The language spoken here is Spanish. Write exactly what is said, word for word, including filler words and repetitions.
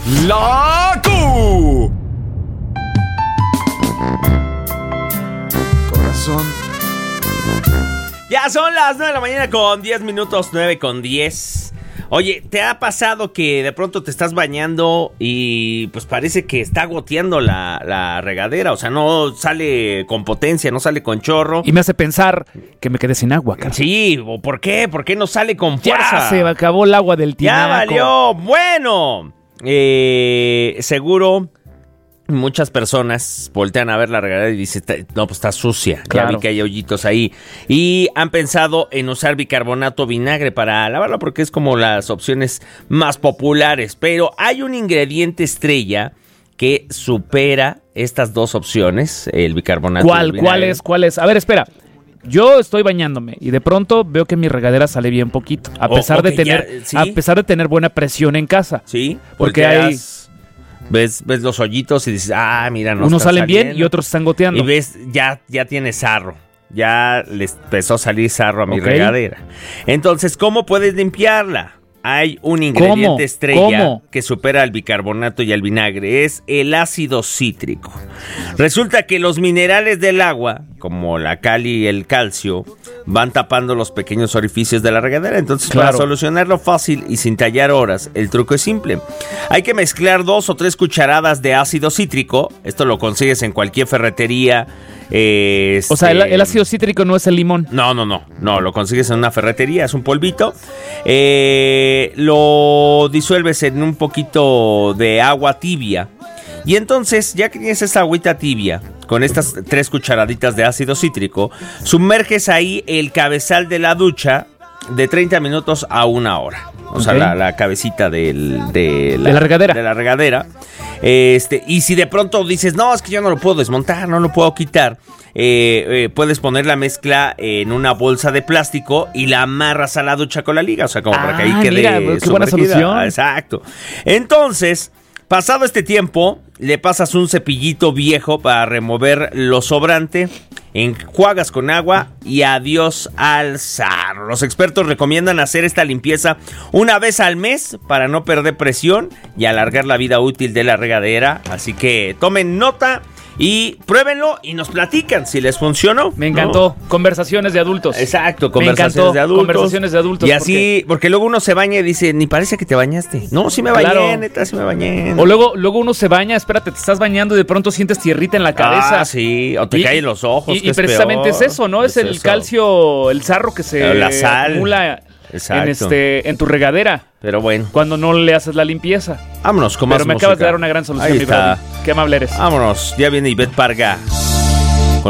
La Q. Corazón. Ya son las nueve de la mañana con diez minutos, nueve con diez. Oye, ¿te ha pasado que de pronto te estás bañando y pues parece que está goteando la, la regadera? O sea, no sale con potencia, no sale con chorro. Y me hace pensar que me quedé sin agua, cara. Sí, ¿por qué? ¿Por qué no sale con fuerza? Ya se acabó el agua del tinaco. Ya valió. Bueno, eh, seguro muchas personas voltean a ver la regadera y dicen, no, pues está sucia. Claro. Ya vi que hay hoyitos ahí. Y han pensado en usar bicarbonato o vinagre para lavarla porque es como las opciones más populares. Pero hay un ingrediente estrella que supera estas dos opciones, el bicarbonato y el ¿Cuál, vinagre. cuál es, cuál es? A ver, espera. Yo estoy bañándome y de pronto veo que mi regadera sale bien poquito. A pesar, O- de ok, tener, ya, ¿sí? a pesar de tener buena presión en casa. Sí, Porque volteas, Ves, ves los hoyitos y dices, ah, mira, no Unos está salen bien saliendo. y otros están goteando. Y ves, ya, ya tiene sarro. Ya les empezó a salir sarro a mi Ok. regadera. Entonces, ¿cómo puedes limpiarla? Hay un ingrediente ¿Cómo? estrella ¿Cómo? que supera al bicarbonato y al vinagre. Es el ácido cítrico. Resulta que los minerales del agua, como la cal y el calcio, van tapando los pequeños orificios de la regadera. Entonces, Claro. para solucionarlo fácil y sin tallar horas, el truco es simple. Hay que mezclar dos o tres cucharadas de ácido cítrico. Esto lo consigues en cualquier ferretería. eh, O sea, el, este, el ácido cítrico no es el limón. no, no, no, no, lo consigues en una ferretería, es un polvito. Eh, lo disuelves en un poquito de agua tibia. Y entonces, ya que tienes esa agüita tibia, con estas tres cucharaditas de ácido cítrico, sumerges ahí el cabezal de la ducha de treinta minutos a una hora. O sea, Ok. la, la cabecita del, de, De la regadera. De la regadera. Este, y si de pronto dices, no, es que yo no lo puedo desmontar, no lo puedo quitar, eh, eh, puedes poner la mezcla en una bolsa de plástico y la amarras a la ducha con la liga, o sea, como para que ahí Ah, quede mira, qué buena sumergida. solución. Exacto. Entonces, pasado este tiempo, le pasas un cepillito viejo para remover lo sobrante, enjuagas con agua y adiós al sarro. Los expertos recomiendan hacer esta limpieza una vez al mes para no perder presión y alargar la vida útil de la regadera. Así que tomen nota y pruébenlo y nos platican si les funcionó. Me encantó. ¿no? Conversaciones de adultos. Exacto, Me conversaciones encantó. de adultos. Conversaciones de adultos. Y así, porque luego uno se baña y dice, ni parece que te bañaste. No, sí me bañé, Claro. neta, sí me bañé. O luego, luego uno se baña, espérate, te estás bañando y de pronto sientes tierrita en la cabeza. Ah, sí, o te Y- caen los ojos. Y, que y es precisamente peor. es eso, ¿no? Es, el eso. calcio, el sarro que se La sal. acumula Exacto. en, este, en tu regadera Pero bueno, cuando no le haces la limpieza. vámonos con más Pero me música. acabas de dar una gran solución, Ahí mi está. brody. Qué amable eres. Vámonos, ya viene Ivette Parga.